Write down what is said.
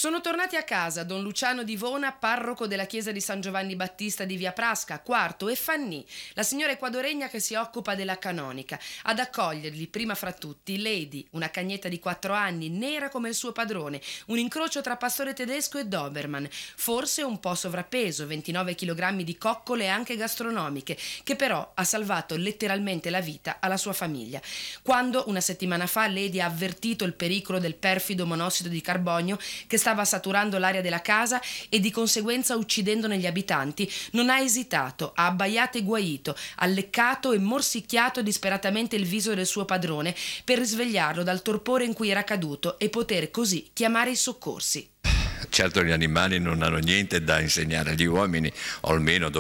Sono tornati a casa Don Luciano di Vona, parroco della chiesa di San Giovanni Battista di Via Prasca, Quarto, e Fanny, la signora ecuadoregna che si occupa della canonica, ad accoglierli prima fra tutti Lady, una cagnetta di 4 anni, nera come il suo padrone, un incrocio tra pastore tedesco e Doberman, forse un po' sovrappeso, 29 kg di coccole e anche gastronomiche, che però ha salvato letteralmente la vita alla sua famiglia. Quando una settimana fa Lady ha avvertito il pericolo del perfido monossido di carbonio che stava saturando l'aria della casa e di conseguenza uccidendone gli abitanti, non ha esitato, ha abbaiato e guaito, ha leccato e morsicchiato disperatamente il viso del suo padrone per risvegliarlo dal torpore in cui era caduto e poter così chiamare i soccorsi. Certo, gli animali non hanno niente da insegnare agli uomini, o almeno